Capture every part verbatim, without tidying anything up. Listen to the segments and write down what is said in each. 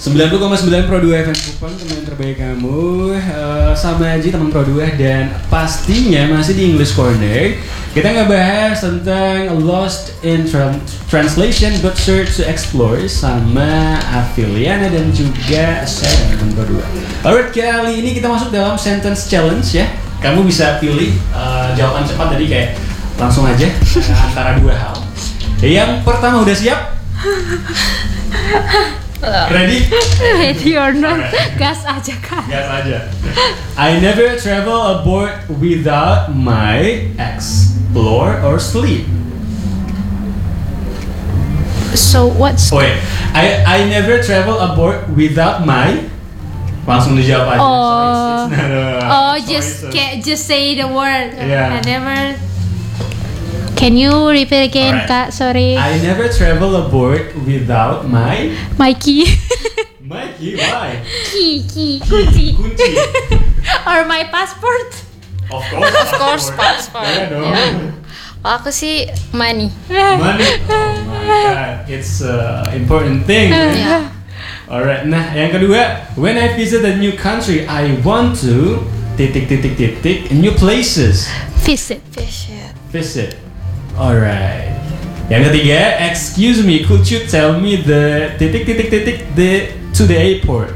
sembilan puluh koma sembilan Pro dua F M Kupang, teman terbaik kamu. uh, Sama aja teman Pro dua. Dan pastinya masih di English Corner. Kita ngebahas tentang Lost in tra- Translation but Search to Explore sama Afiliana dan juga saya teman Pro dua. Alright, kali ini kita masuk dalam sentence challenge ya. Kamu bisa pilih uh, jawaban cepat, tadi kayak langsung aja uh, antara dua hal. Yang pertama, udah siap? Ready? Ready or not? Gas aja kan. Gas aja. I never travel aboard without my explore or sleep. So what's? Oh wait, I I never travel aboard without my. Langsung dijawab aja. Oh, So it's, it's not a, oh, so just it's a- ca- just say the word. Yeah. I never. Can you repeat again, Alright. Kak? Sorry. I never travel aboard without my My key. my key. Why? key, key, kunci. Kunci. Or my passport. Of course. Of course, passport. Ya dong. Kalau aku sih money. Money. Oh my god, it's a important thing. Ya. Alright, nah yang kedua, when I visit a new country, I want to titik titik titik new places. Visit. Fish ya. Visit. Alright. Yang ketiga, excuse me, could you tell me the titik titik titik the to the airport?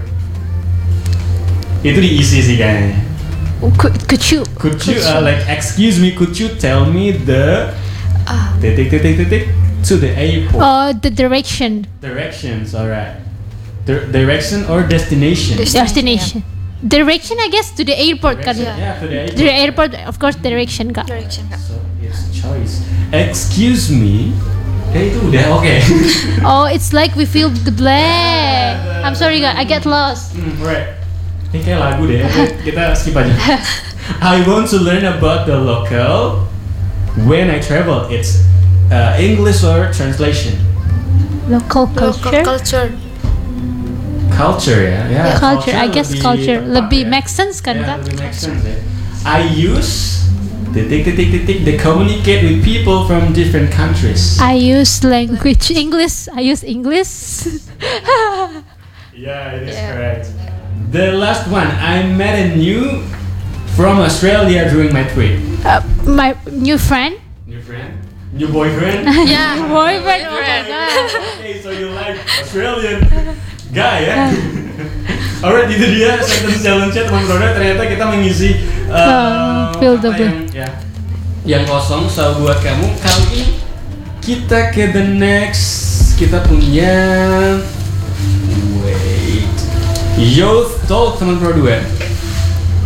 Itu diisi sih kayaknya. Could, could you? Could you uh, like excuse me, could you tell me the Ah. titik titik titik to the airport? Oh, the direction. Directions, alright. Dir- direction or destination? Des- Destination. Direction, I guess, to the airport kan. Direction, yeah, to the airport. To the airport, of course, direction Kak. Direction Kak. So it's choice. Excuse me. Eh itu udah oke. Oh, it's like we feel the blank. I'm sorry Kak, I get lost. Hmm, right. Ini kayak lagu deh. Kita skip aja. I want to learn about the local when I travel. It's uh, English or translation. Local Local culture. culture. Culture ya. Ya, Culture, I guess lebih culture tepat lebih ya. make sense kan Ya, Kak? lebih make sense ya. I use titik titik titik to communicate with people from different countries. I use language English. I use English. Yeah, it is Yeah. correct. The last one, I met a new from Australia during my trip. Uh, my new friend. New friend? New boyfriend? Ya. Boyfriend. Oh my Boyfriend. god. Okay, so you like Australian guy ya? Alright, itu dia sentence challenge-nya teman Roda. Ternyata kita mengisi uh, Um, fill the apa blank. yang, ya, yang kosong. So buat kamu kali ini kita ke the next. Kita punya wait Youth Talk teman Pro dua.